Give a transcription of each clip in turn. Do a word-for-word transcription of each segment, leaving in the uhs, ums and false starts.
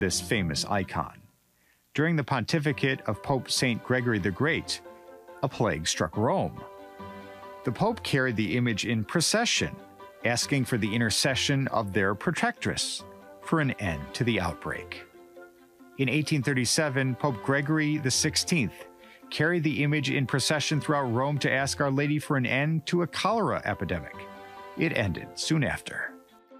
this famous icon. During the pontificate of Pope Saint Gregory the Great, a plague struck Rome. The Pope carried the image in procession, asking for the intercession of their protectress for an end to the outbreak. In eighteen thirty-seven, Pope Gregory the sixteenth carried the image in procession throughout Rome to ask Our Lady for an end to a cholera epidemic. It ended soon after.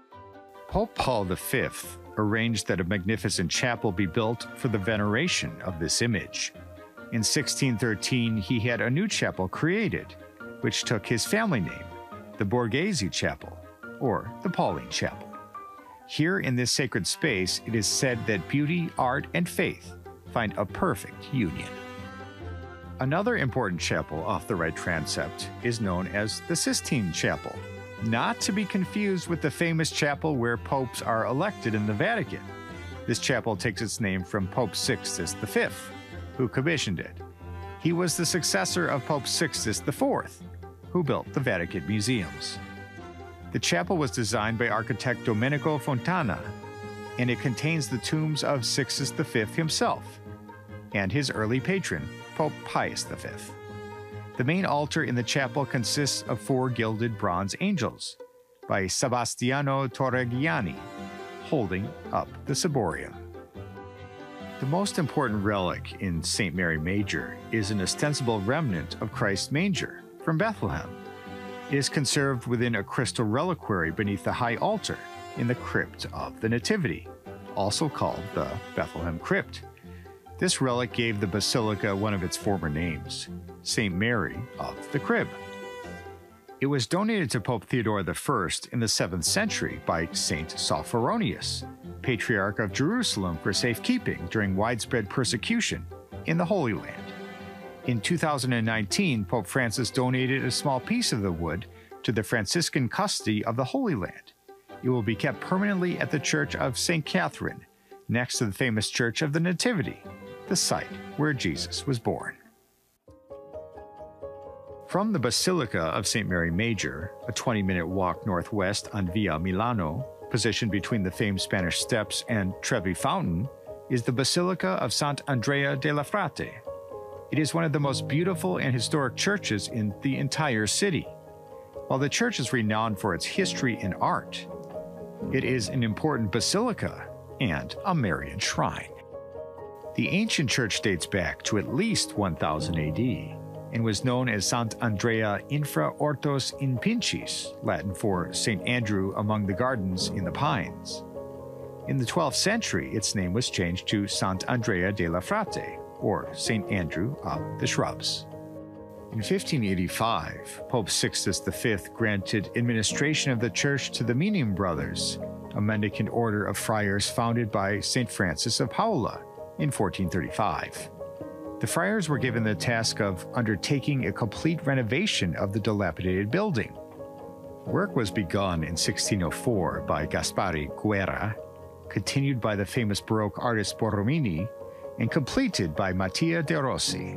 Pope Paul the fifth arranged that a magnificent chapel be built for the veneration of this image. In sixteen thirteen, he had a new chapel created, which took his family name, the Borghese Chapel, or the Pauline Chapel. Here in this sacred space, it is said that beauty, art, and faith find a perfect union. Another important chapel off the right transept is known as the Sistine Chapel, not to be confused with the famous chapel where popes are elected in the Vatican. This chapel takes its name from Pope Sixtus the fifth, who commissioned it. He was the successor of Pope Sixtus the fourth, who built the Vatican museums. The chapel was designed by architect Domenico Fontana, and it contains the tombs of Sixtus the fifth himself and his early patron, Pope Pius the fifth. The main altar in the chapel consists of four gilded bronze angels by Sebastiano Torregiani, holding up the ciborium. The most important relic in Saint Mary Major is an ostensible remnant of Christ's manger from Bethlehem. It is conserved within a crystal reliquary beneath the high altar in the crypt of the Nativity, also called the Bethlehem Crypt. This relic gave the basilica one of its former names, Saint Mary of the Crib. It was donated to Pope Theodore the first in the seventh century by Saint Sophronius, Patriarch of Jerusalem, for safekeeping during widespread persecution in the Holy Land. In two thousand nineteen, Pope Francis donated a small piece of the wood to the Franciscan custody of the Holy Land. It will be kept permanently at the Church of Saint Catherine, next to the famous Church of the Nativity, the site where Jesus was born. From the Basilica of Saint Mary Major, a twenty-minute walk northwest on Via Milano, positioned between the famed Spanish Steps and Trevi Fountain, is the Basilica of Sant'Andrea della Frate. It is one of the most beautiful and historic churches in the entire city. While the church is renowned for its history and art, it is an important basilica and a Marian shrine. The ancient church dates back to at least one thousand A D and was known as Sant'Andrea infra Hortus in Pincis, Latin for Saint Andrew among the gardens in the pines. In the twelfth century, its name was changed to Sant'Andrea della Frate, or Saint Andrew of the Shrubs. In fifteen eighty-five, Pope Sixtus the fifth granted administration of the church to the Minim Brothers, a mendicant order of friars founded by Saint Francis of Paola in fourteen thirty-five. The friars were given the task of undertaking a complete renovation of the dilapidated building. Work was begun in sixteen oh four by Gaspare Guerra, continued by the famous Baroque artist Borromini, and completed by Mattia de Rossi.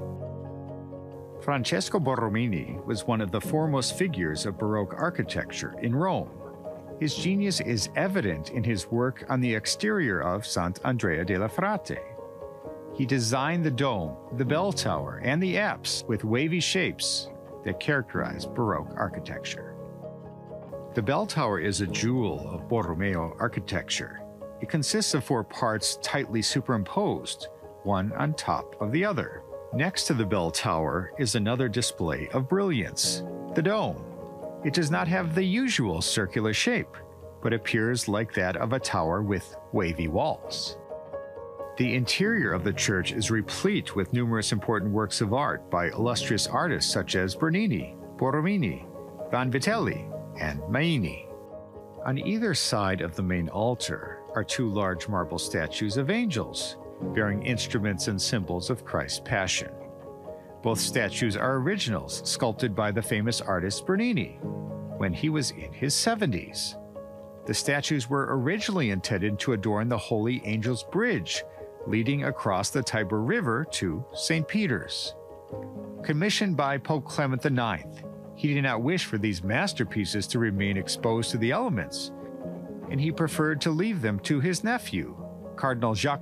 Francesco Borromini was one of the foremost figures of Baroque architecture in Rome. His genius is evident in his work on the exterior of Sant'Andrea della Frate. He designed the dome, the bell tower, and the apse with wavy shapes that characterize Baroque architecture. The bell tower is a jewel of Borromeo architecture. It consists of four parts tightly superimposed, one on top of the other. Next to the bell tower is another display of brilliance, the dome. It does not have the usual circular shape, but appears like that of a tower with wavy walls. The interior of the church is replete with numerous important works of art by illustrious artists such as Bernini, Borromini, Vanvitelli, and Maini. On either side of the main altar are two large marble statues of angels, bearing instruments and symbols of Christ's Passion. Both statues are originals sculpted by the famous artist Bernini when he was in his seventies. The statues were originally intended to adorn the Holy Angel's Bridge, leading across the Tiber River to Saint Peter's. Commissioned by Pope Clement the ninth, he did not wish for these masterpieces to remain exposed to the elements, and he preferred to leave them to his nephew, Cardinal Jacques